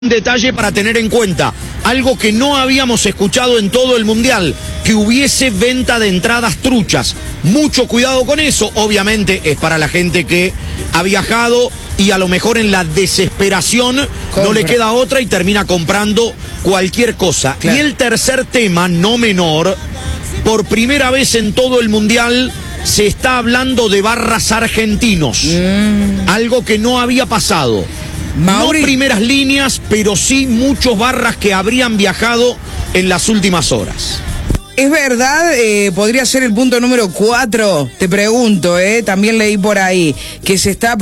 Un detalle para tener en cuenta, algo que no habíamos escuchado en todo el Mundial, que hubiese venta de entradas truchas. Mucho cuidado con eso, obviamente es para la gente que ha viajado y a lo mejor en la desesperación no le queda otra y termina comprando cualquier cosa. Claro. Y el tercer tema, no menor, por primera vez en todo el Mundial se está hablando de barras argentinos, algo que no había pasado. Mauri. No primeras líneas, pero sí muchos barras que habrían viajado en las últimas horas. ¿Es verdad? Podría ser el punto número 4, te pregunto, también leí por ahí, que se va a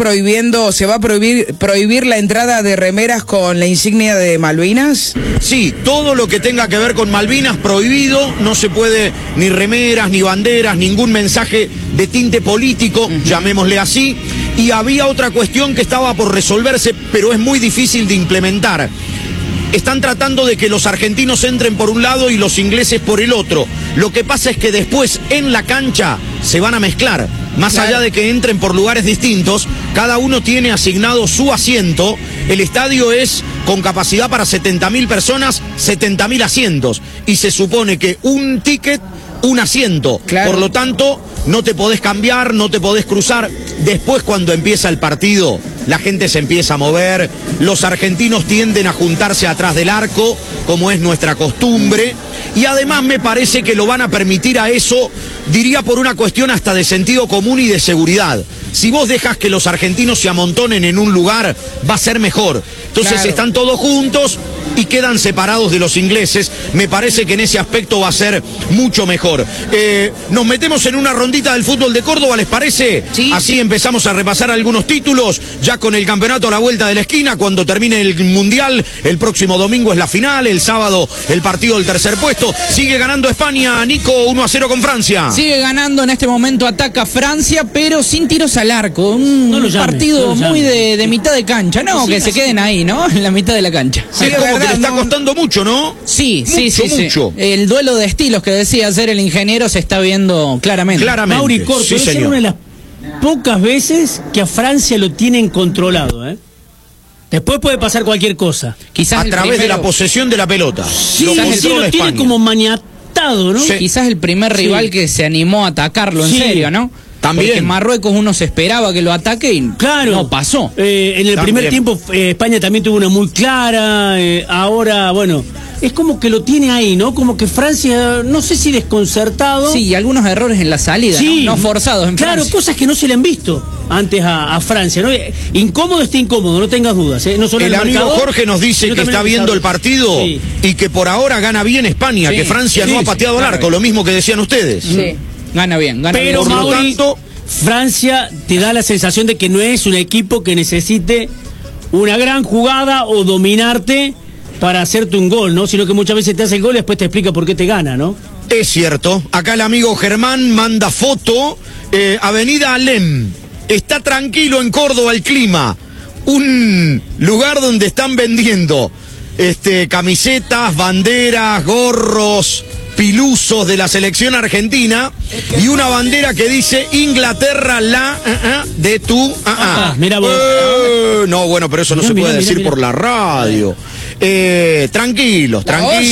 prohibir la entrada de remeras con la insignia de Malvinas. Sí, todo lo que tenga que ver con Malvinas, prohibido, no se puede ni remeras, ni banderas, ningún mensaje de tinte político, llamémosle así. Y había otra cuestión que estaba por resolverse, pero es muy difícil de implementar. Están tratando de que los argentinos entren por un lado y los ingleses por el otro. Lo que pasa es que después en la cancha se van a mezclar. Más allá de que entren por lugares distintos, cada uno tiene asignado su asiento. El estadio es con capacidad para 70.000 personas, 70.000 asientos. Y se supone que un ticket, un asiento. Claro. Por lo tanto, no te podés cambiar, no te podés cruzar. Después, cuando empieza el partido, la gente se empieza a mover. Los argentinos tienden a juntarse atrás del arco, como es nuestra costumbre. Y además me parece que lo van a permitir a eso, diría por una cuestión hasta de sentido común y de seguridad. Si vos dejas que los argentinos se amontonen en un lugar, va a ser mejor. Entonces están todos juntos y quedan separados de los ingleses. Me parece que en ese aspecto va a ser mucho mejor. Nos metemos en una rondita del fútbol de Córdoba, ¿les parece? Sí. Así empezamos a repasar algunos títulos, ya con el campeonato a la vuelta de la esquina. Cuando termine el Mundial, el próximo domingo es la final, el sábado el partido del tercer puesto. Sigue ganando España, Nico, 1-0 con Francia. Sigue ganando, en este momento ataca Francia, pero sin tiros al arco. Un partido muy de mitad de cancha, ¿no? Sí, que se queden ahí, ¿no? En la mitad de la cancha. Sí, es como que le está costando mucho, ¿no? Sí, mucho. El duelo de estilos que decía hacer el ingeniero se está viendo claramente. Mauri, corto, sí, es una de las pocas veces que a Francia lo tienen controlado, Después puede pasar cualquier cosa. Quizás a través de la posesión de la pelota. Sí, lo tiene como maniatado, ¿no? Sí. Quizás el primer rival que se animó a atacarlo en serio, ¿no? También. Porque en Marruecos uno se esperaba que lo ataque y no pasó. En el primer tiempo España también tuvo una muy clara. Ahora, bueno, es como que lo tiene ahí, ¿no? Como que Francia, no sé si desconcertado. Sí, y algunos errores en la salida, no forzados en Francia. Claro, cosas que no se le han visto antes a Francia, ¿no? Incómodo está incómodo, no tengas dudas. No solo el amigo Jorge nos dice que está viendo el partido y que por ahora gana bien España, que Francia no ha pateado al arco, lo mismo que decían ustedes. Sí. Gana bien. Pero por lo tanto, Francia te da la sensación de que no es un equipo que necesite una gran jugada o dominarte para hacerte un gol, ¿no? Sino que muchas veces te hace el gol y después te explica por qué te gana, ¿no? Es cierto. Acá el amigo Germán manda foto. Avenida Alem. Está tranquilo en Córdoba el clima. Un lugar donde están vendiendo camisetas, banderas, gorros, pilusos de la selección argentina y una bandera que dice Inglaterra de tu mira vos. No, bueno, pero eso no se puede decir por la radio. Tranquilos.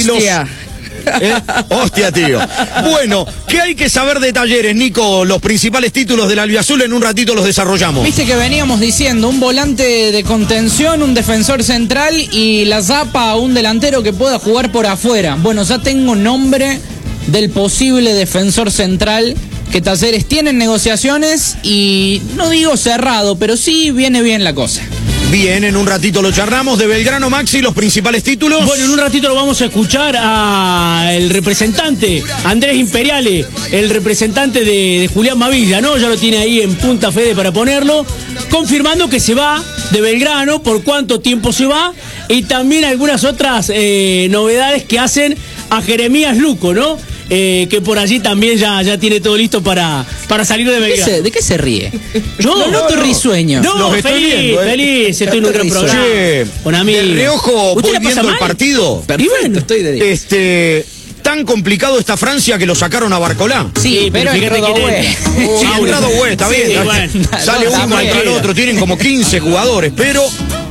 Hostia, tío. Bueno, ¿qué hay que saber de Talleres, Nico? Los principales títulos del albiazul en un ratito los desarrollamos. Viste que veníamos diciendo, un volante de contención, un defensor central y la zapa a un delantero que pueda jugar por afuera. Bueno, ya tengo nombre del posible defensor central que Talleres tiene en negociaciones y no digo cerrado, pero sí viene bien la cosa. Bien, en un ratito lo charlamos. De Belgrano, Maxi, los principales títulos. Bueno, en un ratito lo vamos a escuchar al representante, Andrés Imperiale, el representante de Julián Mavilla, ¿no? Ya lo tiene ahí en punta Fede para ponerlo, confirmando que se va de Belgrano, por cuánto tiempo se va, y también algunas otras novedades que hacen a Jeremías Luco, ¿no? Que por allí también ya tiene todo listo para salir de Belgrano. ¿De qué se ríe? Yo no te risueño. No, feliz, estoy en un gran programa. Con amigos. De reojo voy viendo el partido. Perfecto, estoy de 10. Tan complicado está Francia que lo sacaron a Barcolá. Sí, pero fíjate que sí, entrado está bien. Bueno. Sale uno, entra el otro. Tienen como 15 jugadores, pero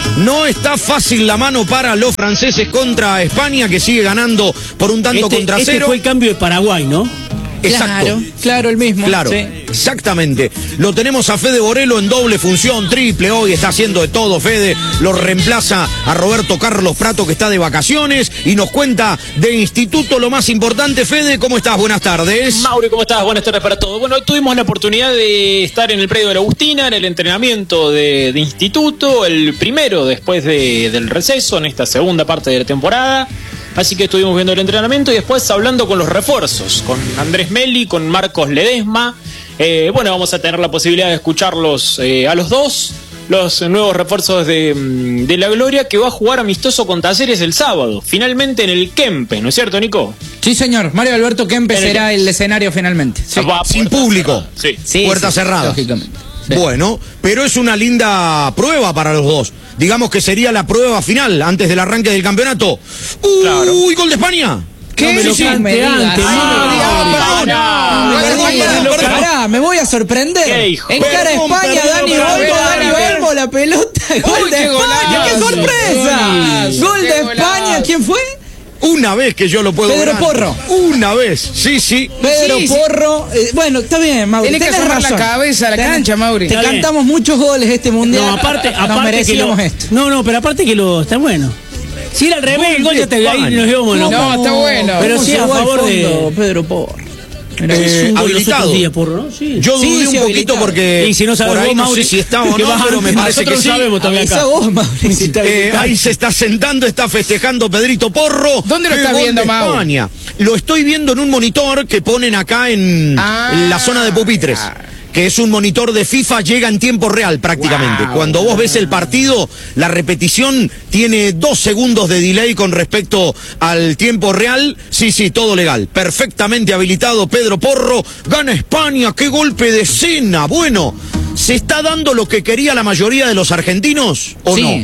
No está fácil la mano para los franceses contra España, que sigue ganando por un tanto contra cero. Este fue el cambio de Paraguay, ¿no? Exacto. Claro, el mismo. Claro, sí. exactamente. Lo tenemos a Fede Borelo en doble función, triple. Hoy está haciendo de todo, Fede. Lo reemplaza a Roberto Carlos Prato, que está de vacaciones. Y nos cuenta de Instituto lo más importante. Fede, ¿cómo estás? Buenas tardes. Mauri, ¿cómo estás? Buenas tardes para todos. Bueno, hoy tuvimos la oportunidad de estar en el predio de la Agustina, en el entrenamiento de Instituto, el primero después del receso, en esta segunda parte de la temporada. Así que estuvimos viendo el entrenamiento y después hablando con los refuerzos, con Andrés Meli, con Marcos Ledesma. Bueno, vamos a tener la posibilidad de escucharlos a los dos, los nuevos refuerzos de la Gloria, que va a jugar amistoso con Talleres el sábado, finalmente en el Kempes, ¿no es cierto, Nico? Sí, señor. Mario Alberto Kempes será el escenario finalmente. Sí. Sin público. Sí. Puerta cerrada. Lógicamente. Sí. Bueno, pero es una linda prueba para los dos. Digamos que sería la prueba final antes del arranque del campeonato. Claro. ¡Uy, gol de España! ¿Qué? No me lo Sí, cante me digas. antes, Pará, me voy a sorprender. ¿Qué, hijo? Encara Perdón, España, perdón, Dani Olmo, la pelota. Gol de España, qué sorpresa. Gol de España, ¿quién fue? Una vez que yo lo puedo Pedro ver. Porro. Una vez, sí. Pedro Porro. Bueno, está bien, Mauri. Tenés que tenés asomar la razón. cabeza a la cancha, Mauri. Te Está bien. cantamos muchos goles este mundial. No, aparte nos que merecíamos lo, esto. No, pero aparte que lo está bueno. Si era al revés, el gol ya te ahí nos íbamos. No, está bueno. Pero ¿Cómo sí a llegó al favor de fondo Pedro Porro? Habilitado. Porro, ¿no? Sí. Yo dudé Sí, un poquito habilitado. porque Y si no sabes por ahí vos, no Mauri, sé si estaba o que no, vas- pero me parece que nosotros sí. sabemos todavía acá. Avisa vos, Mauri, si está habilitado. Ahí se está sentando, está festejando Pedrito Porro. ¿Dónde lo ¡Qué estás gol viendo, de Mau? España! Lo estoy viendo en un monitor que ponen acá en la zona de pupitres. Que es un monitor de FIFA, llega en tiempo real prácticamente. Cuando vos ves el partido, la repetición tiene 2 segundos de delay con respecto al tiempo real. Sí, todo legal. Perfectamente habilitado Pedro Porro. Gana España, qué golpe de escena. Bueno, ¿se está dando lo que quería la mayoría de los argentinos o no?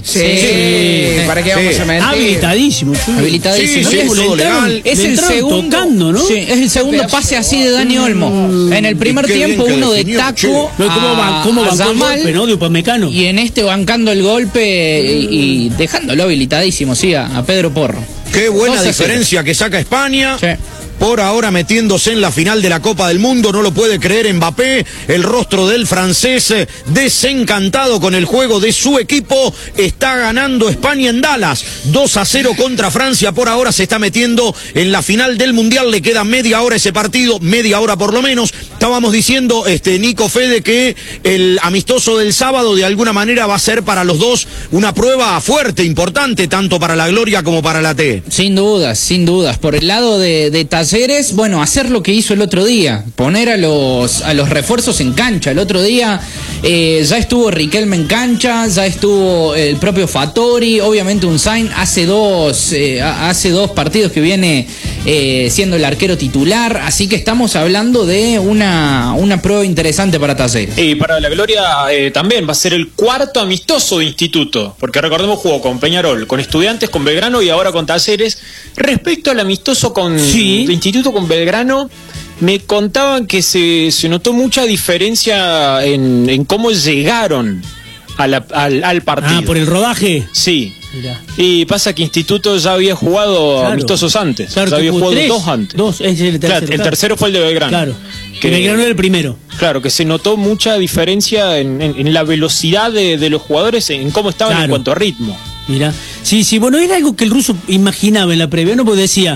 Sí. ¿Para qué vamos a mentir? Habilitadísimo. Habilitadísimo. Sí, Es todo legal. Es Le el entraron segundo, tocando, ¿no? Sí, es el segundo pase así de Dani Olmo. En el primer qué bien tiempo que uno de definió, taco che. No, ¿cómo a bancó el Yamal, golpe, no? De Upamecano. y en este bancando el golpe y dejándolo habilitadísimo, sí, a Pedro Porro. Qué buena 2-0. diferencia que saca España. Sí. Por ahora metiéndose en la final de la Copa del Mundo, no lo puede creer Mbappé, el rostro del francés desencantado con el juego de su equipo, está ganando España en Dallas, 2-0 contra Francia, por ahora se está metiendo en la final del Mundial, le queda media hora ese partido, media hora por lo menos. Estábamos diciendo, Nico, Fede, que el amistoso del sábado de alguna manera va a ser para los dos una prueba fuerte, importante, tanto para la Gloria como para la T. Sin dudas. Por el lado de Talleres, bueno, hacer lo que hizo el otro día, poner a los refuerzos en cancha. El otro día ya estuvo Riquelme en cancha, ya estuvo el propio Fattori, obviamente Unzain hace dos partidos que viene siendo el arquero titular, así que estamos hablando de una prueba interesante para Talleres. Y para la Gloria también va a ser el cuarto amistoso de Instituto, porque recordemos jugó con Peñarol, con Estudiantes, con Belgrano y ahora con Talleres. Respecto al amistoso de Instituto con Belgrano, me contaban que se notó mucha diferencia en cómo llegaron al partido. Ah, por el rodaje. Sí. Mirá. Y pasa que Instituto ya había jugado Claro. amistosos antes. Claro, ya había que jugado tres. 2 antes. Dos, es el tercero. Claro, el tercero fue el de Belgrano. Claro. Que- Que Belgrano era el primero. Claro, que se notó mucha diferencia en la velocidad de los jugadores, en cómo estaban en Claro. cuanto a ritmo. Mira, sí, bueno, era algo que el ruso imaginaba en la previa, ¿no? Porque decía,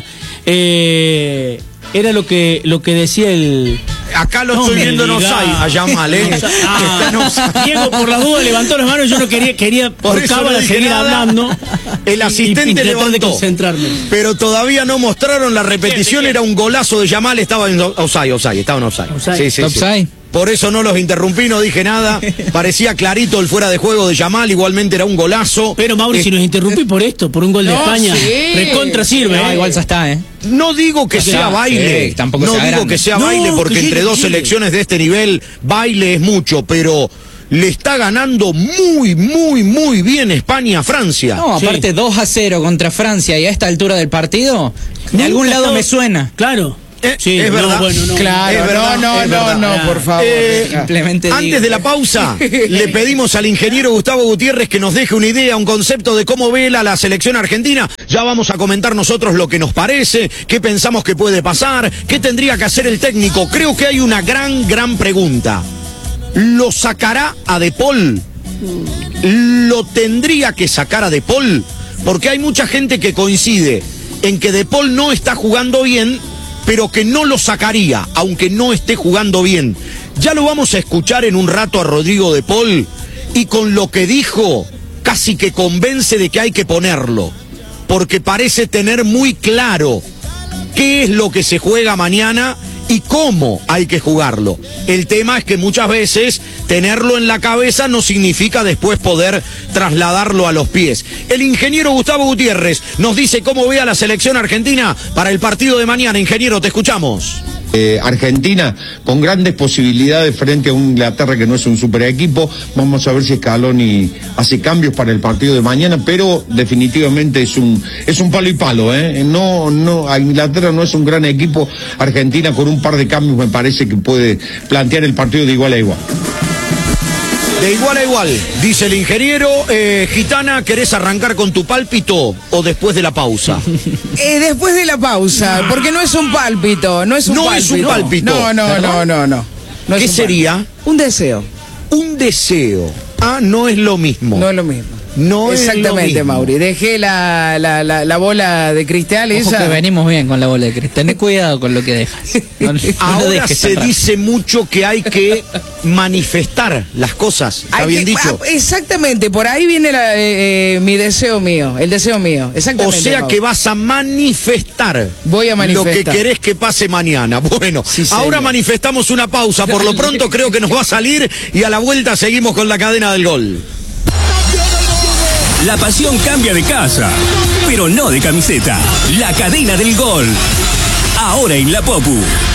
era lo que decía el... Acá lo No estoy me viendo en digas. offside, allá mal, Está en offside. Diego por la duda levantó las manos, yo no quería por eso cábala no dije seguir nada. hablando. El asistente y tratar de levantó. concentrarme. Pero todavía no mostraron la repetición, era un golazo de Yamal, estaba en offside, estaba en offside. Offside. Sí. Offside. Por eso no los interrumpí, no dije nada. Parecía clarito el fuera de juego de Yamal, igualmente era un golazo. Pero Mauri, si nos interrumpí por esto, por un gol de No, España, sí. recontra sirve, No, igual ya está, No digo que sea baile, tampoco no sea digo grande. que sea No, baile, porque que entre llegue, dos llegue. selecciones de este nivel, baile es mucho, pero le está ganando muy bien España a Francia. No, Sí. aparte 2-0 contra Francia y a esta altura del partido, de algún lado me suena. Claro. Sí, es verdad. bueno, no. Claro, Es verdad, no, por favor. Simplemente Antes digo. de la pausa, le pedimos al ingeniero Gustavo Gutiérrez que nos deje una idea, un concepto de cómo ve la selección argentina. Ya vamos a comentar nosotros lo que nos parece, qué pensamos que puede pasar, qué tendría que hacer el técnico. Creo que hay una gran pregunta. ¿Lo sacará a De Paul? ¿Lo tendría que sacar a De Paul? Porque hay mucha gente que coincide en que De Paul no está jugando bien, pero que no lo sacaría, aunque no esté jugando bien. Ya lo vamos a escuchar en un rato a Rodrigo De Paul, y con lo que dijo, casi que convence de que hay que ponerlo, porque parece tener muy claro qué es lo que se juega mañana y cómo hay que jugarlo. El tema es que muchas veces tenerlo en la cabeza no significa después poder trasladarlo a los pies. El ingeniero Gustavo Gutiérrez nos dice cómo ve a la selección argentina para el partido de mañana. Ingeniero, te escuchamos. Argentina con grandes posibilidades frente a un Inglaterra que no es un super equipo. Vamos a ver si Scaloni hace cambios para el partido de mañana, pero definitivamente es un palo y palo, No, a Inglaterra no es un gran equipo. Argentina con un par de cambios me parece que puede plantear el partido de igual a igual. De igual a igual, dice el ingeniero. Gitana, ¿querés arrancar con tu pálpito o después de la pausa? Después de la pausa, porque no es un pálpito, no es un pálpito. No. ¿Qué sería? Un deseo. Un deseo. Ah, no es lo mismo. No es lo mismo. No es lo Exactamente, mismo. Mauri. Dejé la bola de cristal Ojo esa. que venimos bien con la bola de cristal. Tené cuidado con lo que dejas. No lo Ahora dejes se tan rápido. dice mucho que hay que manifestar las cosas. ¿Está Hay bien que- dicho? Exactamente, por ahí viene mi deseo mío, el deseo mío. O Exactamente. sea Mauri. que vas a manifestar. Voy a manifestar. Lo que querés que pase mañana. Bueno, Sí, ahora señor. manifestamos una pausa. Por lo pronto creo que nos va a salir y a la vuelta seguimos con la cadena del gol. La pasión cambia de casa, pero no de camiseta. La cadena del gol. Ahora en La Popu.